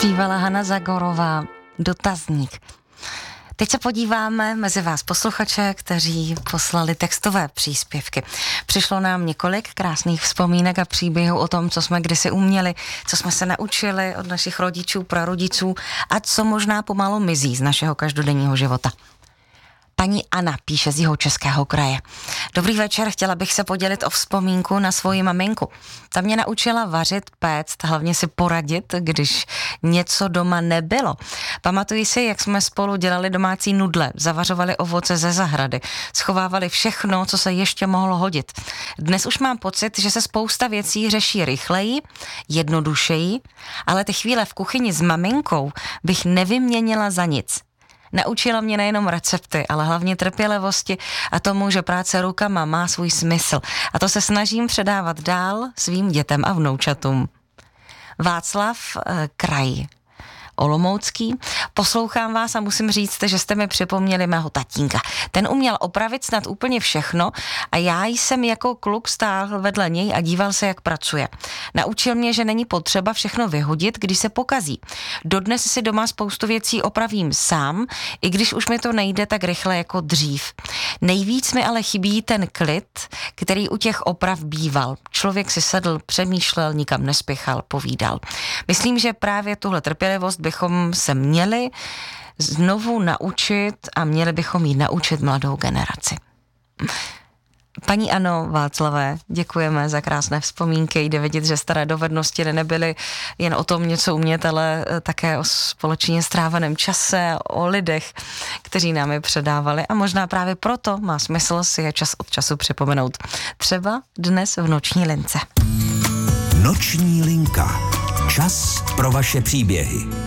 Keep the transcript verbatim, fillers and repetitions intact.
Zpívala Hana Zagorová, Dotazník. Teď se podíváme mezi vás posluchače, kteří poslali textové příspěvky. Přišlo nám několik krásných vzpomínek a příběhů o tom, co jsme kdysi uměli, co jsme se naučili od našich rodičů, prarodičů a co možná pomalu mizí z našeho každodenního života. Paní Anna píše z Jihočeského kraje. Dobrý večer, chtěla bych se podělit o vzpomínku na svoji maminku. Ta mě naučila vařit, péct, hlavně si poradit, když něco doma nebylo. Pamatuji si, jak jsme spolu dělali domácí nudle, zavařovali ovoce ze zahrady, schovávali všechno, co se ještě mohlo hodit. Dnes už mám pocit, že se spousta věcí řeší rychleji, jednodušeji, ale ty chvíle v kuchyni s maminkou bych nevyměnila za nic. Naučila mě nejenom recepty, ale hlavně trpělivosti a tomu, že práce rukama má svůj smysl. A to se snažím předávat dál svým dětem a vnoučatům. Václav eh, Kraj, Olomoucký. Poslouchám vás a musím říct, že jste mi připomněli mého tatínka. Ten uměl opravit snad úplně všechno a já jsem jako kluk stál vedle něj a díval se, jak pracuje. Naučil mě, že není potřeba všechno vyhodit, když se pokazí. Dodnes si doma spoustu věcí opravím sám, i když už mi to nejde tak rychle jako dřív. Nejvíc mi ale chybí ten klid, který u těch oprav býval. Člověk si sedl, přemýšlel, nikam nespěchal, povídal. Myslím, že právě tuhle trpělivost bychom se měli znovu naučit a měli bychom jí naučit mladou generaci. Paní Ano, Václavé, děkujeme za krásné vzpomínky. Jde vidět, že staré dovednosti nebyly jen o tom něco umět, ale také o společně stráveném čase, o lidech, kteří nám je předávali. A možná právě proto má smysl si je čas od času připomenout. Třeba dnes v Noční lince. Noční linka. Čas pro vaše příběhy.